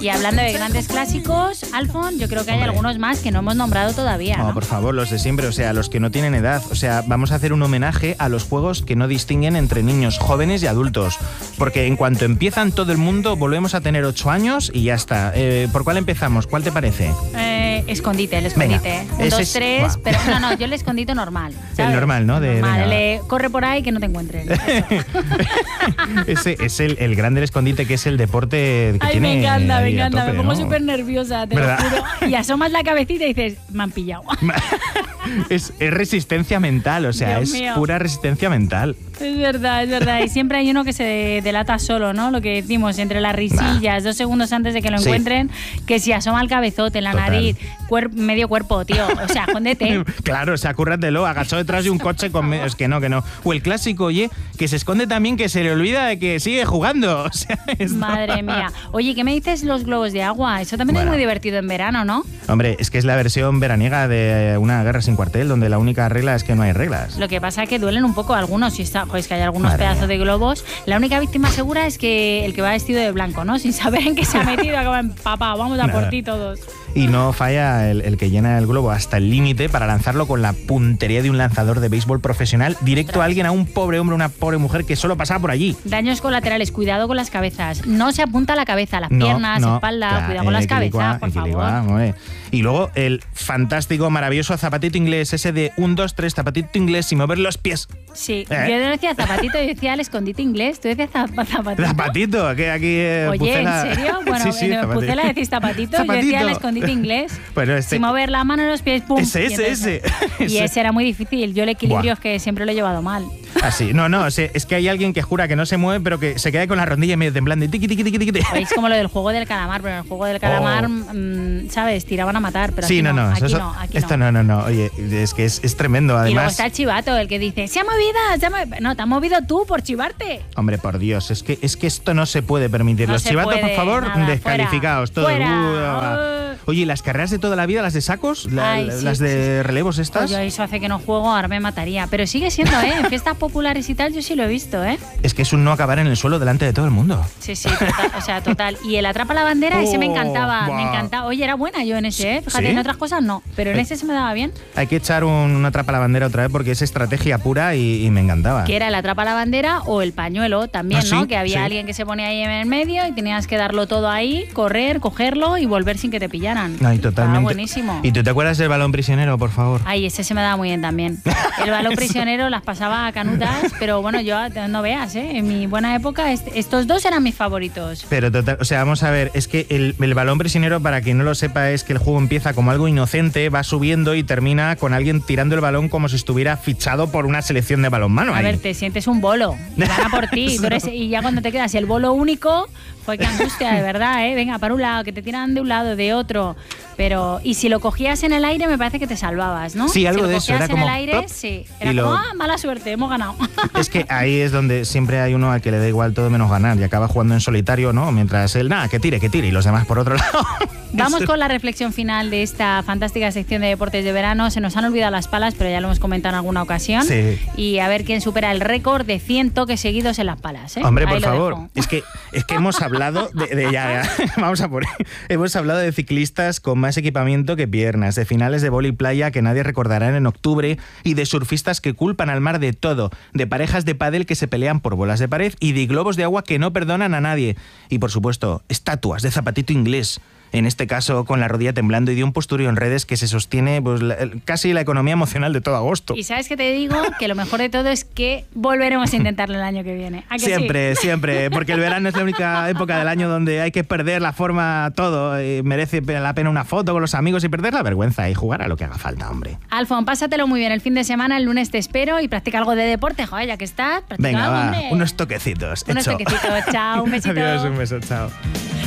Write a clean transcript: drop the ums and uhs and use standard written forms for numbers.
Y hablando de grandes clásicos, Alfon, yo creo que hay algunos más que no hemos nombrado todavía, ¿no? Por favor, los de siempre, o sea, los que no tienen edad. O sea, vamos a hacer un homenaje a los juegos que no distinguen entre niños, jóvenes y adultos. Porque en cuanto empiezan todo el mundo, volvemos a tener 8 años y ya está. ¿Por cuál empezamos? ¿Cuál te parece? Escondite, el escondite. Venga, 1, 2, 3, pero no, yo el escondite normal, ¿sabes? El normal, ¿no? Corre por ahí que no te encuentren. Ese es el grande del escondite, que es el deporte que tiene... Me encanta, tope, me pongo ¿no? súper nerviosa, te ¿verdad? lo juro. Y asomas la cabecita y dices, me han pillado. Es resistencia mental, o sea, Dios es mío. pura resistencia mental. Es verdad. Y siempre hay uno que se delata solo, ¿no? Lo que decimos, entre las risillas, 2 segundos antes de que lo encuentren, que si asoma el cabezote, la nariz, medio cuerpo, tío. O sea, escóndete. Claro, o sea, cúrratelo, agachado detrás de un coche con... Es que no. O el clásico, oye, que se esconde también, que se le olvida de que sigue jugando. O sea, Madre mía. Oye, ¿qué me dices los globos de agua? Eso también es muy divertido en verano, ¿no? Hombre, es que es la versión veraniega de Una guerra sin cuartel, donde la única regla es que no hay reglas. Lo que pasa es que duelen un poco algunos, y es que hay algunos pedazos de globos. La única víctima segura es que el que va vestido de blanco, ¿no? Sin saber en qué se ha metido, acaba empapado. Vamos a por ti todos. Y no falla el que llena el globo hasta el límite para lanzarlo con la puntería de un lanzador de béisbol profesional directo a alguien, a un pobre hombre, una pobre mujer que solo pasaba por allí. Daños colaterales, cuidado con las cabezas. No se apunta a la cabeza, las piernas, espalda, cuidado con las cabezas, por favor. Y luego el fantástico, maravilloso zapatito inglés, ese de 1, 2, 3, zapatito inglés sin mover los pies. Sí, yo no decía zapatito, yo decía el escondite inglés. Tú decías zapatito. Zapatito, que aquí Oye, Pucela... ¿en serio? Bueno, sí, en Pucela decís zapatito, yo decía el escondite inglés. Bueno, sin mover la mano y los pies, pum. Ese. Y ese era muy difícil. Yo el equilibrio es que siempre lo he llevado mal. Así, no, es que hay alguien que jura que no se mueve, pero que se queda con la rodilla medio temblando. Tiqui. Es como lo del juego del calamar, pero en el juego del calamar, ¿sabes? Tiraban a matar, pero sí, aquí no. Esto no. Oye, es que es tremendo, además. Y luego está el chivato, el que dice, se ha movido. No, te has movido tú por chivarte. Hombre, por Dios, es que esto no se puede permitir. No Los chivatos, por favor, nada, descalificados. Fuera. Oye, ¿y las carreras de toda la vida, las de sacos? Las de relevos estas. Oye, eso hace que no juego, ahora me mataría. Pero sigue siendo, en fiestas populares y tal, yo sí lo he visto, Es que es un no acabar en el suelo delante de todo el mundo. Sí, total. Y el atrapa la bandera, ese me encantaba. Oye, era buena yo en ese, Fíjate, en otras cosas no, pero en ese se me daba bien. Hay que echar un atrapa la bandera otra vez porque es estrategia pura y me encantaba. Que era el atrapa la bandera o el pañuelo también, ¿no? Que había alguien que se ponía ahí en el medio y tenías que darlo todo ahí, correr, cogerlo y volver sin que te pillaran. Ay, totalmente. Estaba buenísimo. ¿Y tú te acuerdas del balón prisionero, por favor? Ay, ese se me daba muy bien también. El balón prisionero las pasaba a canutas, pero bueno, yo no veas, en mi buena época estos dos eran mis favoritos. Pero total, o sea, vamos a ver, es que el balón prisionero, para quien no lo sepa, es que el juego empieza como algo inocente, va subiendo y termina con alguien tirando el balón como si estuviera fichado por una selección de balonmano. A ver, te sientes un bolo, y van a por ti, y ya cuando te quedas el bolo único, fue que angustia, de verdad, venga, para un lado, que te tiran de un lado, de otro. Pero, y si lo cogías en el aire, me parece que te salvabas, ¿no? Sí, algo de eso. Era como, era como, mala suerte, hemos ganado. Es que ahí es donde siempre hay uno al que le da igual todo menos ganar y acaba jugando en solitario, ¿no? Mientras él, que tire, y los demás por otro lado. Vamos con la reflexión final de esta fantástica sección de deportes de verano. Se nos han olvidado las palas, pero ya lo hemos comentado en alguna ocasión. Sí. Y a ver quién supera el récord de 100 toques seguidos en las palas, Hombre, ahí por favor. Es que hemos hablado vamos a por hemos hablado de ciclistas con más equipamiento que piernas, de finales de vóley playa que nadie recordará en octubre y de surfistas que culpan al mar de todo, de parejas de pádel que se pelean por bolas de pared y de globos de agua que no perdonan a nadie. Y por supuesto, estatuas de zapatito inglés. En este caso, con la rodilla temblando y de un posturio en redes que se sostiene pues, casi la economía emocional de todo agosto. Y ¿sabes qué te digo? Que lo mejor de todo es que volveremos a intentarlo el año que viene. ¿A que siempre, sí? Siempre, porque el verano es la única época del año donde hay que perder la forma todo. Y merece la pena una foto con los amigos y perder la vergüenza y jugar a lo que haga falta, hombre. Alfon, pásatelo muy bien el fin de semana, el lunes te espero y practica algo de deporte, joder, ya que estás. Venga, algo, va, hombre. unos toquecitos. Unos toquecitos, chao, un besito. Adiós, un beso, chao.